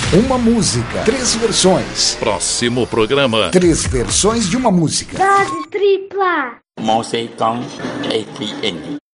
Uma música, 3 versões. Próximo programa. 3 versões de uma música. Dose tripla. Mosecão FM.